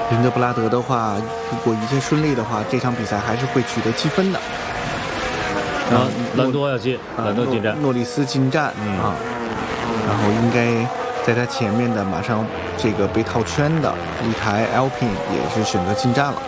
林德布拉德的话，如果一切顺利的话，这场比赛还是会取得积分的。 兰多要进，兰多进站， 诺里斯进站啊，然后应该在他前面的马上这个被套圈的一台 Alpine 也是选择进站了。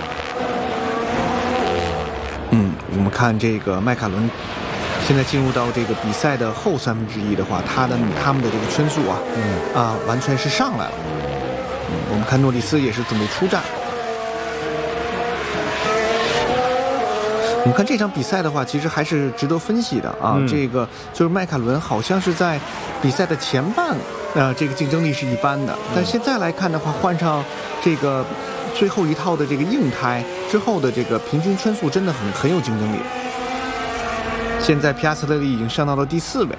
我们看这个迈凯伦现在进入到这个比赛的后1/3的话，他们的这个圈速完全是上来了。我们看诺里斯也是准备出战。我们看这场比赛的话，其实还是值得分析的啊。这个就是迈凯伦好像是在比赛的前半，这个竞争力是一般的，但现在来看的话，换上这个最后一套的这个硬胎之后的这个平均圈速真的很有竞争力。现在皮亚斯特利已经上到了第4位。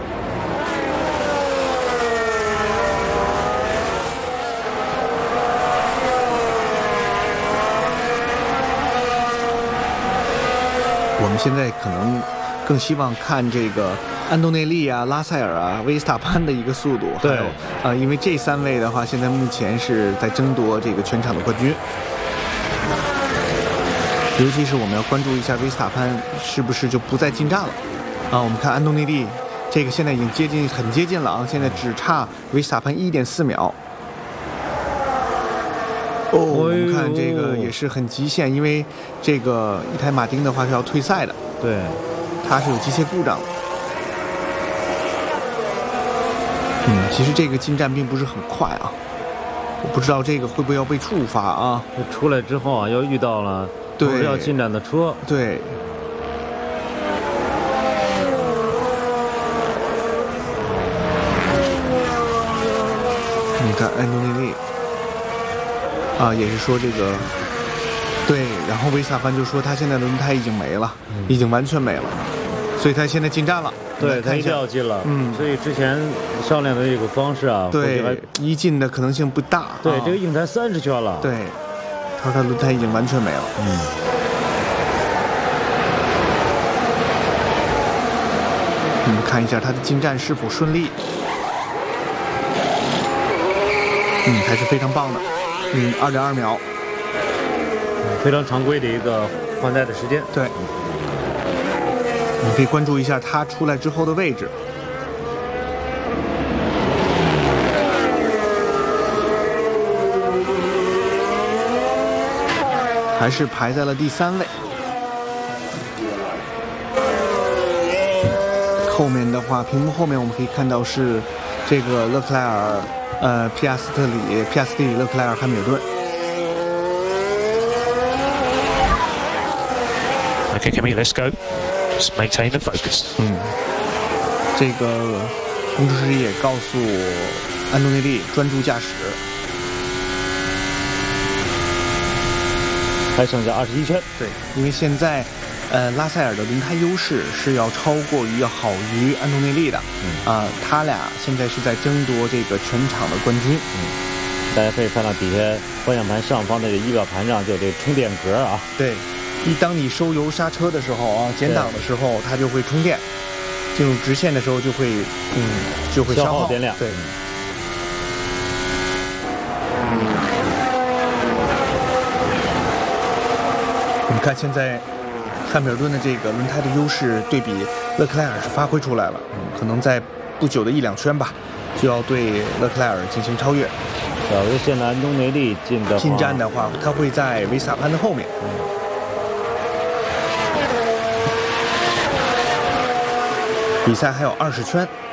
我们现在可能更希望看这个安东内利啊、拉塞尔啊、维斯塔潘的一个速度， 对， 还有因为这3位的话，现在目前是在争夺这个全场的冠军。尤其是我们要关注一下维斯塔潘是不是就不再进站了啊？我们看安东内利，这个现在已经很接近了啊，现在只差维斯塔潘1.4秒。我们看这个也是很极限，因为这个一台马丁的话是要退赛的， 对， 它是有机械故障的。其实这个进站并不是很快啊，我不知道这个会不会要被处罚啊？ 出来之后啊，又遇到了对要进站的车， 对。你看安东内利。也是说这个，对，然后维斯塔潘就说他现在轮胎已经没了，已经完全没了，所以他现在进站了。 对，他一定要进了。所以之前上练的这个方式啊， 对，一进的可能性不大。 对，这个硬胎30圈了。 对，他说他轮胎已经完全没了。我们看一下他的进站是否顺利。还是非常棒的。2.2秒， 非常常规的一个换代的时间。 对，你可以关注一下他出来之后的位置。还是排在了第3位。后面的话，屏幕后面我们可以看到是这个勒克莱尔。皮亚斯特里、勒克莱尔、汉密尔顿。 Okay, Camille, let's go. Just maintain the focus. 这个工程师也告诉安东内利专注驾驶。 还剩下21圈。 对，因为现在拉塞尔的轮胎优势是要好于安东内利的。他俩现在是在争夺这个全场的冠军。 大家可以看到底下方向盘上方的仪表盘上就有这个充电格啊。 对，当你收油刹车的时候啊，减档的时候它就会充电，进入直线的时候就会消耗电量。 对。我们看现在汉密尔顿的这个轮胎的优势对比勒克莱尔是发挥出来了，可能在不久的1-2圈吧，就要对勒克莱尔进行超越。 假如现在安东内利进站的话，他会在维斯塔潘的后面。比赛还有20圈。